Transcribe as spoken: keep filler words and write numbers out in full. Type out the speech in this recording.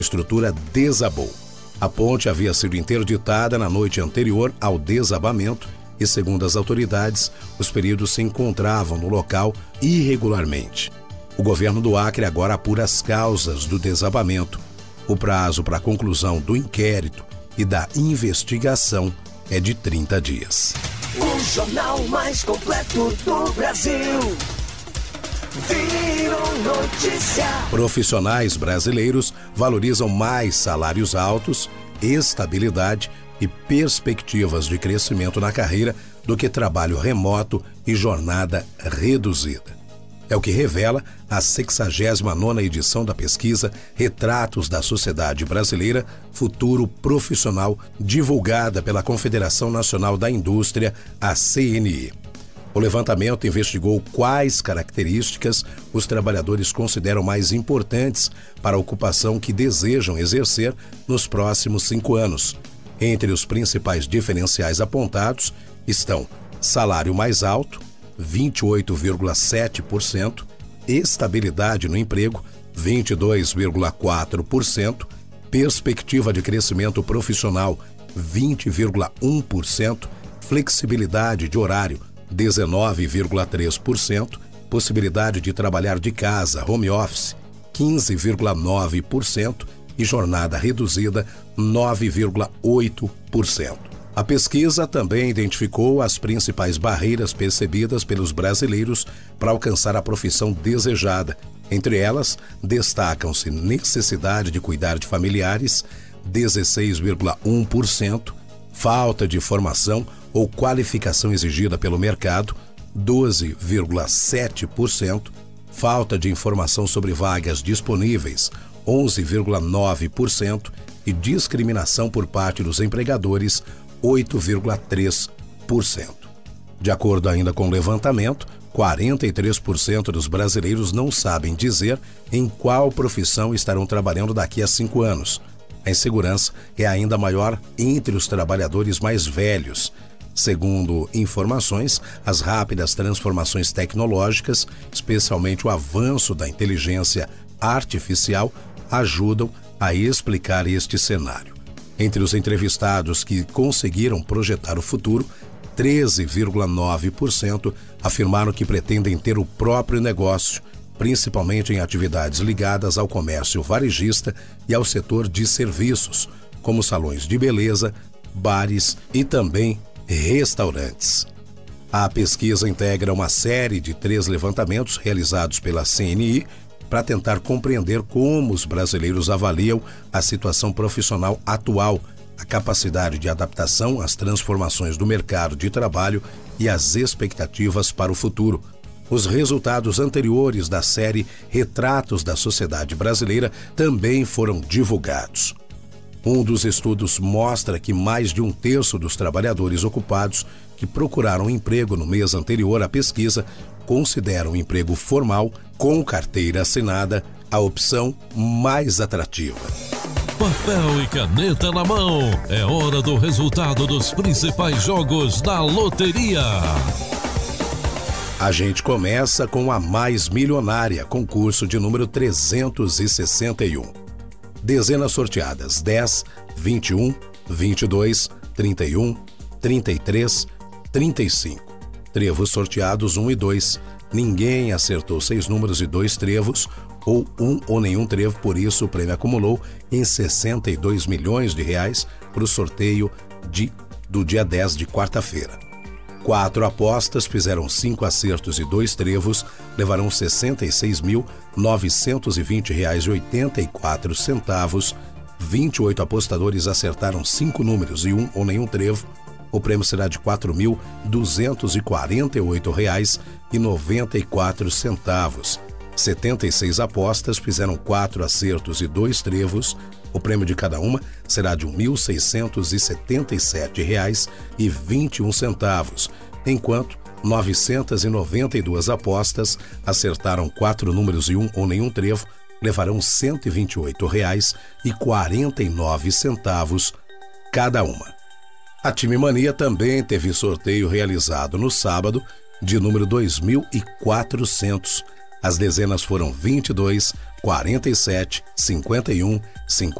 estrutura desabou. A ponte havia sido interditada na noite anterior ao desabamento e, segundo as autoridades, os peritos se encontravam no local irregularmente. O governo do Acre agora apura as causas do desabamento. O prazo para a conclusão do inquérito e da investigação é de trinta dias. O jornal mais completo do Brasil. Virou notícia. Profissionais brasileiros valorizam mais salários altos, estabilidade e perspectivas de crescimento na carreira do que trabalho remoto e jornada reduzida. É o que revela a sexagésima nona edição da pesquisa Retratos da Sociedade Brasileira Futuro Profissional, divulgada pela Confederação Nacional da Indústria, a C N I. O levantamento investigou quais características os trabalhadores consideram mais importantes para a ocupação que desejam exercer nos próximos cinco anos. Entre os principais diferenciais apontados estão salário mais alto, vinte e oito vírgula sete por cento, estabilidade no emprego, vinte e dois vírgula quatro por cento, perspectiva de crescimento profissional, vinte vírgula um por cento, flexibilidade de horário, dezenove vírgula três por cento, possibilidade de trabalhar de casa, home office, quinze vírgula nove por cento e jornada reduzida, nove vírgula oito por cento. A pesquisa também identificou as principais barreiras percebidas pelos brasileiros para alcançar a profissão desejada. Entre elas, destacam-se necessidade de cuidar de familiares, dezesseis vírgula um por cento, falta de formação ou qualificação exigida pelo mercado, doze vírgula sete por cento, falta de informação sobre vagas disponíveis, onze vírgula nove por cento e discriminação por parte dos empregadores, oito vírgula três por cento. De acordo ainda com o levantamento, quarenta e três por cento dos brasileiros não sabem dizer em qual profissão estarão trabalhando daqui a cinco anos. A insegurança é ainda maior entre os trabalhadores mais velhos. Segundo informações, as rápidas transformações tecnológicas, especialmente o avanço da inteligência artificial, ajudam a explicar este cenário. Entre os entrevistados que conseguiram projetar o futuro, treze vírgula nove por cento afirmaram que pretendem ter o próprio negócio, principalmente em atividades ligadas ao comércio varejista e ao setor de serviços, como salões de beleza, bares e também restaurantes. A pesquisa integra uma série de três levantamentos realizados pela C N I para tentar compreender como os brasileiros avaliam a situação profissional atual, a capacidade de adaptação às transformações do mercado de trabalho e as expectativas para o futuro. Os resultados anteriores da série Retratos da Sociedade Brasileira também foram divulgados. Um dos estudos mostra que mais de um terço dos trabalhadores ocupados que procuraram emprego no mês anterior à pesquisa consideram o emprego formal com carteira assinada a opção mais atrativa. Papel e caneta na mão, é hora do resultado dos principais jogos da loteria. A gente começa com a Mais Milionária, concurso de número trezentos e sessenta e um. Dezenas sorteadas: dez, vinte e um, vinte e dois, trinta e um, trinta e três, trinta e cinco. Trevos sorteados um e dois. Ninguém acertou seis números e dois trevos, ou um ou nenhum trevo, por isso o prêmio acumulou em sessenta e dois milhões de reais para o sorteio de, do dia dez de quarta-feira. Quatro apostas fizeram cinco acertos e dois trevos, levarão sessenta e seis mil novecentos e vinte reais e oitenta e quatro centavos. vinte e oito apostadores acertaram cinco números e um ou nenhum trevo. O prêmio será de quatro mil duzentos e quarenta e oito reais e noventa e quatro centavos. setenta e seis apostas fizeram quatro acertos e dois trevos. O prêmio de cada uma será de mil seiscentos e setenta e sete reais e vinte e um centavos, enquanto novecentas e noventa e duas apostas acertaram quatro números e um ou nenhum trevo, levarão cento e vinte e oito reais e quarenta e nove centavos cada uma. A Time Mania também teve sorteio realizado no sábado de número dois mil e quatrocentos. As dezenas foram vinte e dois, quarenta e sete, cinquenta e um, cinquenta